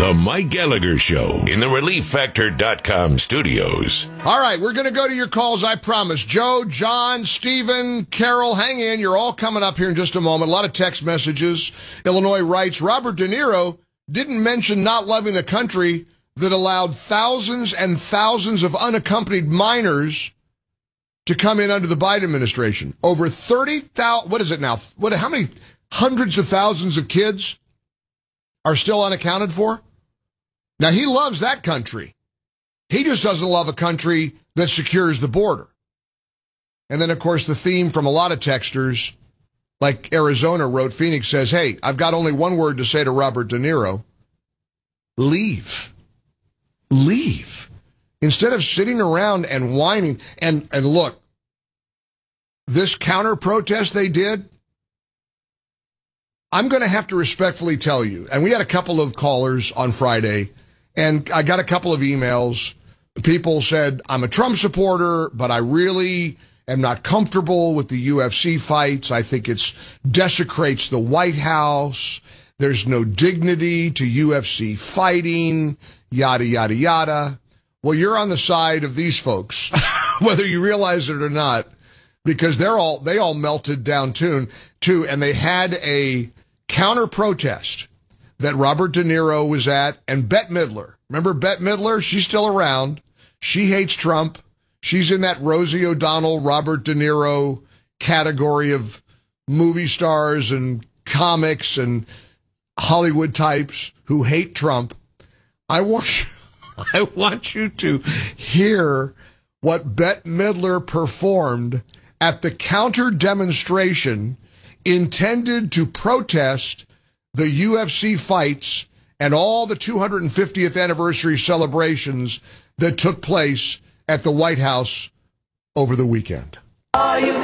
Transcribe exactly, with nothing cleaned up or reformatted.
The Mike Gallagher Show in the relief factor dot com studios. All right, we're going to go to your calls, I promise. Joe, John, Stephen, Carol, hang in. You're all coming up here in just a moment. A lot of text messages. Illinois writes, Robert De Niro didn't mention not loving a country that allowed thousands and thousands of unaccompanied minors to come in under the Biden administration. Over thirty thousand, what is it now? What? How many hundreds of thousands of kids are still unaccounted for? Now, he loves that country. He just doesn't love a country that secures the border. And then, of course, the theme from a lot of texters, like Arizona wrote, Phoenix says, hey, I've got only one word to say to Robert De Niro. Leave. Leave. Instead of sitting around and whining. And, and look, this counter-protest they did, I'm going to have to respectfully tell you, and we had a couple of callers on Friday, and I got a couple of emails. People said, I'm a Trump supporter, but I really am not comfortable with the U F C fights. I think it desecrates the White House. There's no dignity to U F C fighting, yada, yada, yada. Well, you're on the side of these folks, whether you realize it or not, because they're all, they all melted down too, too, and they had a counter-protest that Robert De Niro was at, and Bette Midler. Remember Bette Midler? She's still around. She hates Trump. She's in that Rosie O'Donnell, Robert De Niro category of movie stars and comics and Hollywood types who hate Trump. I want you, I want you to hear what Bette Midler performed at the counter demonstration intended to protest the U F C fights and all the two hundred fiftieth anniversary celebrations that took place at the White House over the weekend.